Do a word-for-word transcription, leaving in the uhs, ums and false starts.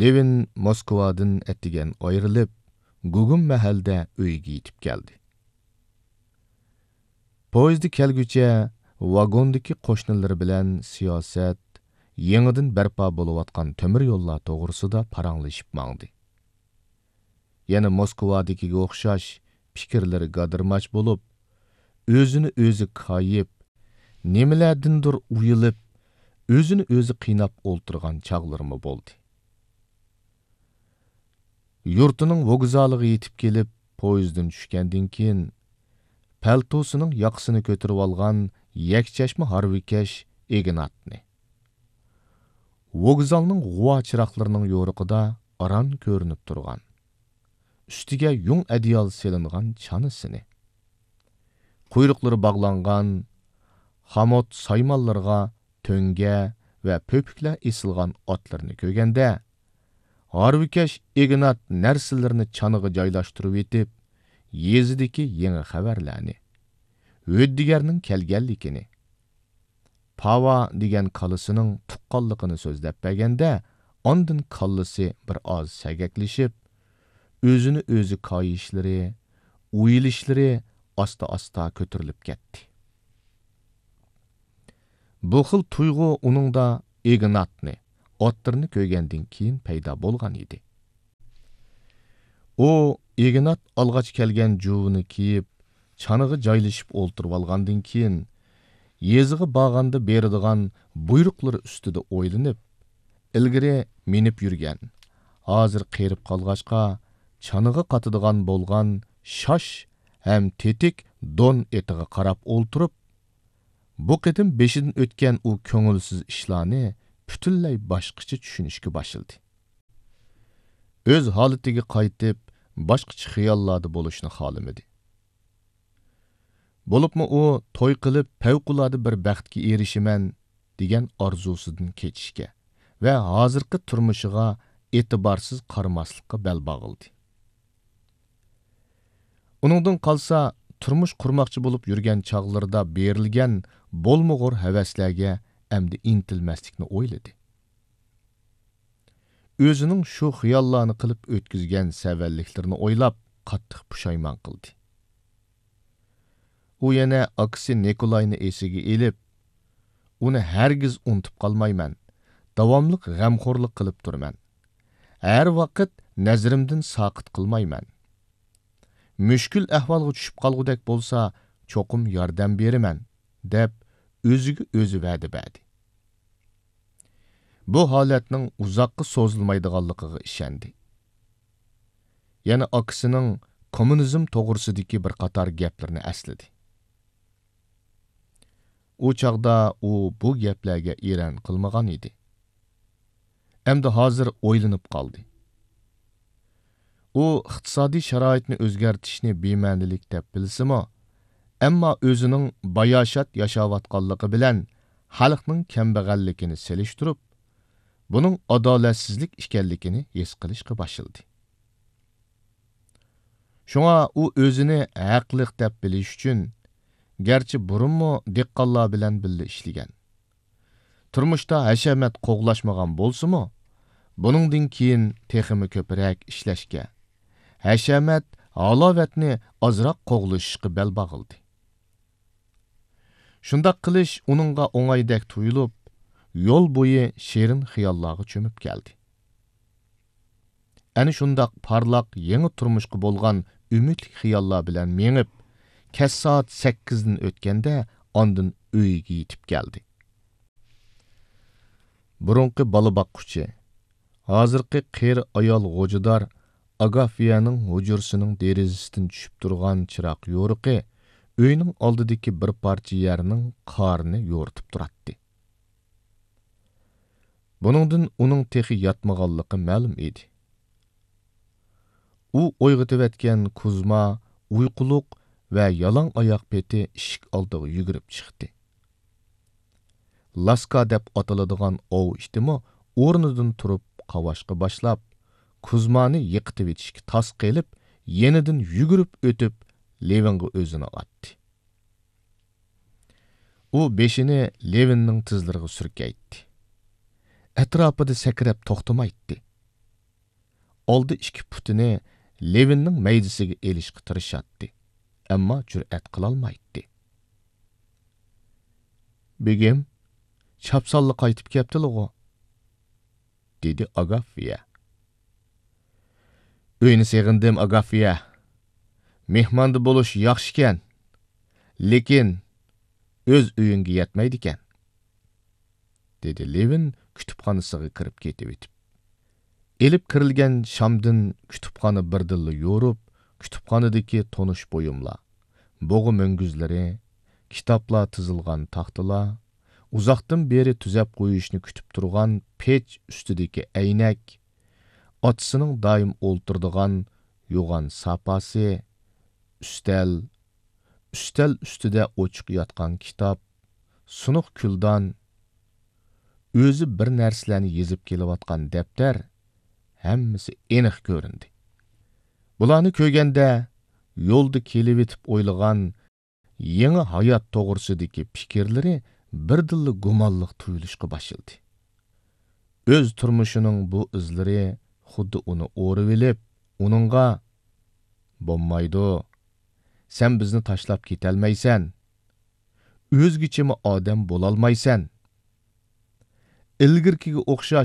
Levin Moskvadan etigen ayrılıp, Gugun mahallda uyga yetib keldi. Poyezdi kelgüçe vagondaki qo'shnilari bilan siyosat, yangidan barpo bo'layotgan temir yo'llar to'g'risida paranglashib mangdi. Yana Moskvadagiga o'xshash fikrlari gadirmach bo'lib, o'zini o'zi qayib, nimalardandir uyilib, o'zini o'zi qiynab o'ltirgan chaqlarmi bo'ldi. Yurtining vokzaliga yetib kelib, poyezddan tushgandan keyin paltosining yoqasini ko'tarib olgan yakchashma harvikash Ignatni. Vokzalning g'uva chiroqlarining yo'riqida aran ko'rinib turgan. Ustiga yung adiyal selingan chanısini. Quyruqlari bog'langan xamot saymallarga to'nga va po'piklar esilgan otlarni ko'rganda, harvikash Ignat narsalarni chaniga joylashtirib etib, yezidagi yangi xabarlarni, o'ddigarning kelganligini, Pava degan kalısının tuqqanligini so'zlab berganda, ondan kallisi bir oz sagaklashib, o'zini o'zi koyishlari, uyilishlari asta-asta ko'tarilib ketdi. Bu xil tuyg'u uningda Ignatni, otlarni ko'rgandan keyin paydo bo'lgan edi. U Ignat alg'ach kelgan juvini kiyib, chaniga joylashib o'ltirib olgandan keyin yeziga bag'anda beradigan buyruqlari ustida o'ylanib, ilgari minib yurgan, hozir qerib qolg'achqa chaniga qatadigan bo'lgan shosh ham tetik don etiga qarab o'ltirib, bu qitim beshidan o'tgan u ko'ngilsiz ishlarni butunlay boshqacha tushunishga boshladi. O'z holatiga qaytib, boshqacha xiyollarda bo'lishni xohlamadi. Bo'libmi u to'y qilib favqulodda bir baxtga erishiman degan orzusidan kechishga va hozirgi turmushiga e'tiborsiz qaramaslikqa bel bog'ildi. Uningdan qolsa, turmush qurmoqchi bo'lib yurgan chog'larida berilgan bo'lmag'ur havaslarga endi intilmaslikni o'yladi. O'zining shu xiyollarni qilib o'tkazgan savalliklarini o'ylab, qattiq pushaymon qildi. U yana aksi Nikolayni esiga elib, uni hargiz unutib qolmayman, davomli g'amxo'rlik qilib turman. Har vaqt nazarimdan saqit qilmayman. Mushkul ahvolga tushib qolgudek bo'lsa, cho'qim yordam beraman, deb o'ziga o'zi va'da berdi. Bu holatning uzoqqa so'zilmaydiganligiga ishondi. Yana aksining kommunizm to'g'risidagi bir qator gaplarni esladi. U chaqda u bu gaplarga eran qilmagan edi. Endi hozir o'ylanib qoldi. U iqtisodiy sharoitni o'zgartirishni bema'nilik deb bilsimi, ammo o'zining bayoshat yashayotganligi bilan xalqning kambag'alligini selishtirib, buning adolatsizlik ekanligini his qilishga boshladi. Shunga u o'zini haqliq deb bilish uchun, garchi burunmi dehqonlar bilan birga ishlagan, turmushda hashamat qo'g'lashmagan bo'lsa-mu, buningdan keyin texmi ko'proq ishlashga, hashamat halovatni ozroq qo'g'lashishga bel bog'ildi. Shundoq qilish uningga o'ng'aydek tuyulib, yo'l bo'yi shirin xiyollarga cho'mib keldi. Ana shundoq parlaq yangi turmushga bo'lgan umidli xiyollar bilan mengib, kech soat sakkizdan o'tganda ondan uyiga yetib keldi. Burunqi bola boqquchi, hozirgi qeri ayol g'o'jidor Agafiyaning hujursining derazasidan tushib turgan chiroq yo'riqi uyning oldidagi bir parcha yerning qorni yo'ritib turardi. Buningdan uning texi yatmaganligi ma'lum edi. U o'yg'itayotgan Kuzma, uyquliq va yalang oyoq peti eshik oldiga yugurib chiqdi. Laska deb ataladigan ov ishtimi o'rnidan turib qavashqa boshlab, Kuzmani yiqitib etishga tas qilib, yenidan yugurib o'tib, Levinga o'zini atdi. U beshini Levinning tizlariga surkaytdi. Atrofida sakrab to'xtamaydi. oldi ikki putini Levinning maydisiga elishga tirishadi, ammo jur'at qilolmaydi. Begim, chapsalli qaytib keptilig'o, dedi Agafiya. Uyni seg'indim, Agafiya. Mehmonda bo'lish yaxshikan, lekin o'z uyingga yetmaydi ekan, dedi Levin kutubxonasiga kirib ketib o'tib. Elib kirilgan shamdin kutubxona birdilla yo'rib, kutubxonadagi tonish bo'yimlar, bo'g'i möngüzlari, kitoblar tizilgan taxtalar, uzoqdan beri tuzab qo'yishni kutib turgan pech ustidagi aynak, otasining doim o'ltirdigan yo'g'on sapasi, ustal, ustal ustida ochiq yotgan kitob, sunuq kuldan, o'zi bir narsalarni yezib kelayotgan daftar, hammasi aniq ko'rindi. Bularni ko'rganda yo'lda kelib etib o'ylagan yangi hayot to'g'risidagi fikrlari birdilla gumonliq tuyulishga boshladi. O'z turmushining bu izlari xuddi uni o'rib elib, uningga "Bo'lmaydi, sen bizni tashlab ketolmaysan. O'zgichimi odam bo'lolmaysan. Ilgirkiga o'xshash